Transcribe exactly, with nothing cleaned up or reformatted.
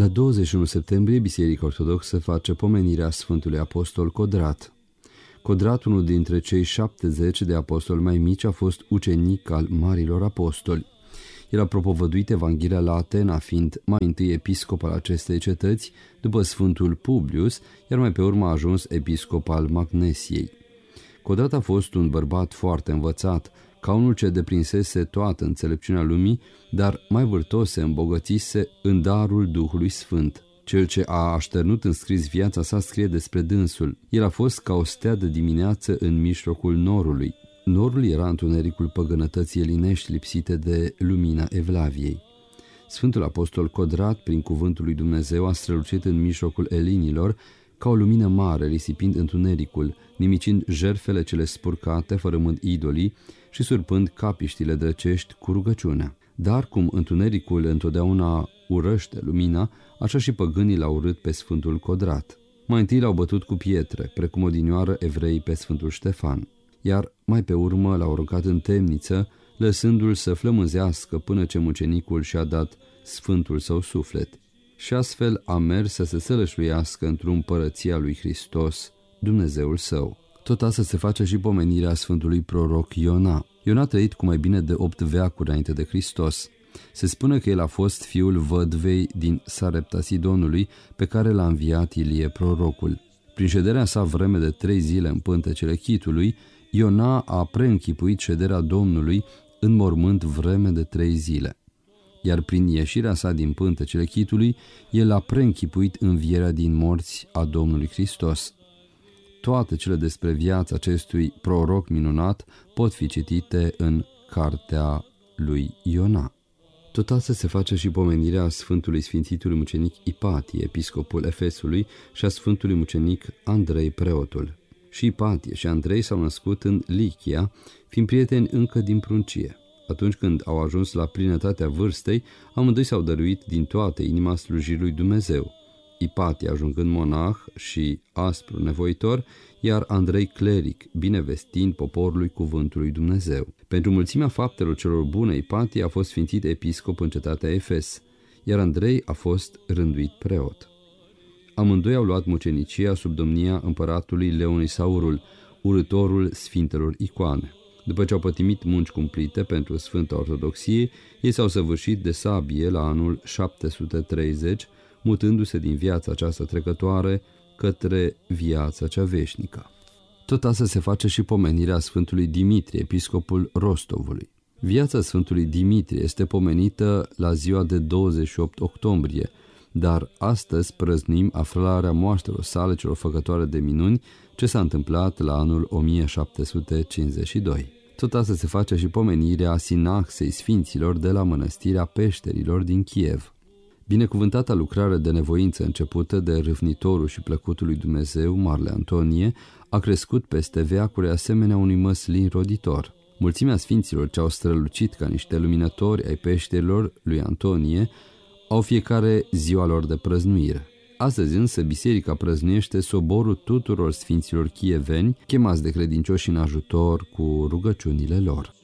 La douăzeci și unu septembrie, Biserica Ortodoxă face pomenirea Sfântului Apostol Codrat. Codrat, unul dintre cei șaptezeci de apostoli mai mici, a fost ucenic al marilor apostoli. El a propovăduit Evanghelia la Atena, fiind mai întâi episcop al acestei cetăți, după Sfântul Publius, iar mai pe urmă a ajuns episcop al Magnesiei. Codrat a fost un bărbat foarte învățat, ca unul ce deprinsese toată înțelepciunea lumii, dar mai vârtos se îmbogățise în darul Duhului Sfânt. Cel ce a așternut în scris viața sa scrie despre dânsul. El a fost ca o stea de dimineață în mijlocul norului. Norul era întunericul păgânătății elinești lipsite de lumina Evlaviei. Sfântul Apostol Codrat, prin cuvântul lui Dumnezeu, a strălucit în mijlocul elinilor ca o lumină mare, risipind întunericul, nimicind jertfele cele spurcate, fărâmând idolii și surpând capiștile drăcești cu rugăciunea. Dar cum întunericul întotdeauna urăște lumina, așa și păgânii l-au urât pe Sfântul Codrat. Mai întâi l-au bătut cu pietre, precum odinioară evreii pe Sfântul Ștefan, iar mai pe urmă l-au aruncat în temniță, lăsându-l să flămânzească până ce mucenicul și-a dat sfântul său suflet. Și astfel a mers să se sălășluiască într-o împărăția lui Hristos, Dumnezeul său. Tot asta se face și pomenirea Sfântului Proroc Iona. Iona a trăit cu mai bine de opt veacuri înainte de Hristos. Se spune că el a fost fiul vădvei din Sarepta Sidonului, pe care l-a înviat Ilie prorocul. Prin șederea sa vreme de trei zile în pântecele chitului, Iona a preînchipuit șederea Domnului în mormânt vreme de trei zile. Iar prin ieșirea sa din pântecele chitului, el a preînchipuit învierea din morți a Domnului Hristos. Toate cele despre viața acestui proroc minunat pot fi citite în cartea lui Iona. Tot asta se face și pomenirea Sfântului Sfințitului Mucenic Ipatie, episcopul Efesului, și a Sfântului Mucenic Andrei, preotul. Și Ipatie și Andrei s-au născut în Lichia, fiind prieteni încă din pruncie. Atunci când au ajuns la plinătatea vârstei, amândoi s-au dăruit din toată inima slujirii lui Dumnezeu. Ipatie ajungând monah și aspru nevoitor, iar Andrei cleric, binevestind poporului cuvântului lui Dumnezeu. Pentru mulțimea faptelor celor bune, Ipatie a fost sfințit episcop în cetatea Efes, iar Andrei a fost rânduit preot. Amândoi au luat mucenicia sub domnia împăratului Leonisaurul, urâtorul sfintelor icoane. După ce au pătimit munci cumplite pentru Sfânta Ortodoxie, ei s-au săvârșit de sabie la anul șapte sute treizeci, mutându-se din viața aceasta trecătoare către viața cea veșnică. Tot asta se face și pomenirea Sfântului Dimitrie, episcopul Rostovului. Viața Sfântului Dimitrie este pomenită la ziua de douăzeci și opt octombrie, dar astăzi prăznim aflarea moaștelor sale celor făcătoare de minuni, ce s-a întâmplat la anul o mie șapte sute cincizeci și doi. Tot asta se face și pomenirea sinaxei sfinților de la mănăstirea Peșterilor din Kiev. Binecuvântata lucrare de nevoință începută de râvnitorul și plăcutul lui Dumnezeu, Marele Antonie, a crescut peste veacuri asemenea unui măslin roditor. Mulțimea sfinților ce au strălucit ca niște luminători ai peșterilor lui Antonie au fiecare ziua lor de prăznuire. Astăzi însă biserica prăznuiește soborul tuturor sfinților chieveni, chemați de credincioși în ajutor cu rugăciunile lor.